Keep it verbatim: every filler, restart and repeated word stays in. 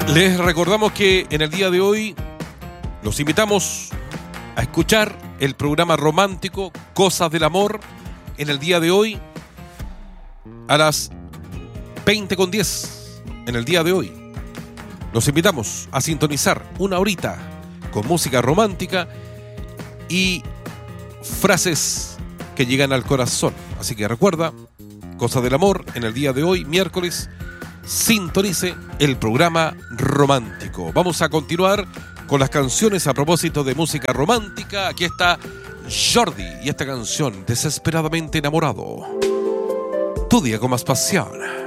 Les recordamos que en el día de hoy los invitamos a escuchar el programa romántico Cosas del Amor. En el día de hoy a las veinte con diez. En el día de hoy los invitamos a sintonizar una horita con música romántica y frases que llegan al corazón. Así que recuerda, Cosas del Amor, en el día de hoy, miércoles, sintonice el programa romántico. Vamos a continuar con las canciones a propósito de música romántica. Aquí está Jordi y esta canción, Desesperadamente Enamorado. Tu día con más pasión.